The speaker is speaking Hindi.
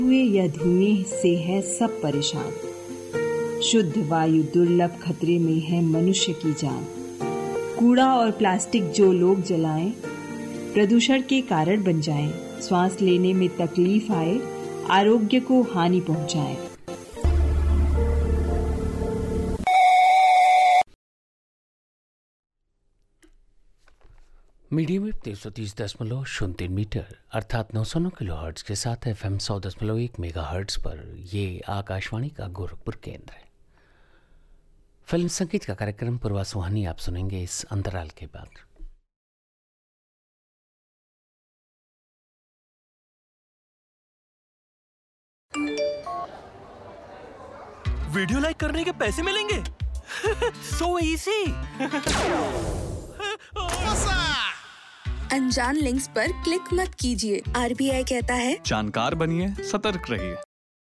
हुए या धुएं से है सब परेशान। शुद्ध वायु दुर्लभ खतरे में है मनुष्य की जान। कूड़ा और प्लास्टिक जो लोग जलाएं, प्रदूषण के कारण बन जाएं, श्वास लेने में तकलीफ आए, आरोग्य को हानि पहुंचाए। मीडियम वेव 330.03 मीटर अर्थात 909 किलोहर्ट्ज के साथ FM 100.1 मेगाहर्ट्ज पर ये आकाशवाणी का गोरखपुर केंद्र है। फिल्म संगीत का कार्यक्रम पूर्वा सुहानी आप सुनेंगे इस अंतराल के बाद। वीडियो लाइक करने के पैसे मिलेंगे? So easy. अनजान लिंक्स पर क्लिक मत कीजिए। RBI कहता है जानकार बनिए, सतर्क रहिए।